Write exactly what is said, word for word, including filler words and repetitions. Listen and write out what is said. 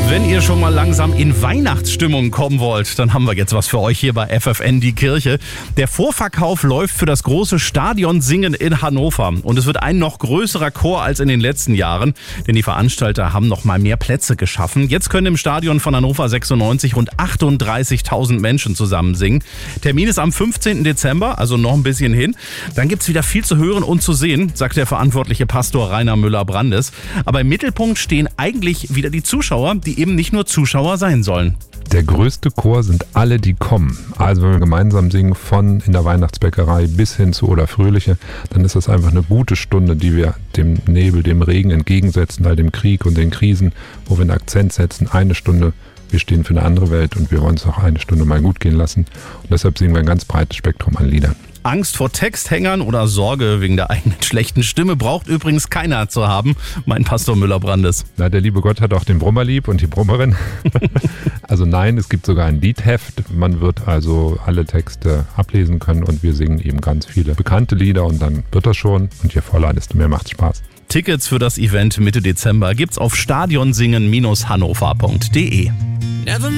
Wenn ihr schon mal langsam in Weihnachtsstimmung kommen wollt, dann haben wir jetzt was für euch hier bei F F N die Kirche. Der Vorverkauf läuft für das große Stadionsingen in Hannover. Und es wird ein noch größerer Chor als in den letzten Jahren, denn die Veranstalter haben noch mal mehr Plätze geschaffen. Jetzt können im Stadion von Hannover sechsundneunzig rund achtunddreißigtausend Menschen zusammen singen. Termin ist am fünfzehnten Dezember, also noch ein bisschen hin. Dann gibt's wieder viel zu hören und zu sehen, sagt der verantwortliche Pastor Rainer Müller-Brandes. Aber im Mittelpunkt stehen eigentlich wieder die Zuschauer, die eben nicht nur Zuschauer sein sollen. Der größte Chor sind alle, die kommen. Also wenn wir gemeinsam singen, von in der Weihnachtsbäckerei bis hin zu Oder Fröhliche, dann ist das einfach eine gute Stunde, die wir dem Nebel, dem Regen entgegensetzen, all dem Krieg und den Krisen, wo wir einen Akzent setzen. Eine Stunde, wir stehen für eine andere Welt und wir wollen es auch eine Stunde mal gut gehen lassen. Und deshalb singen wir ein ganz breites Spektrum an Liedern. Angst vor Texthängern oder Sorge wegen der eigenen schlechten Stimme braucht übrigens keiner zu haben, mein Pastor Müller-Brandes. Na, der liebe Gott hat auch den Brummer lieb und die Brummerin. Also nein, es gibt sogar ein Liedheft. Man wird also alle Texte ablesen können und wir singen eben ganz viele bekannte Lieder und dann wird das schon. Und je voller, desto mehr macht's Spaß. Tickets für das Event Mitte Dezember gibt's auf stadionsingen Bindestrich hannover punkt de.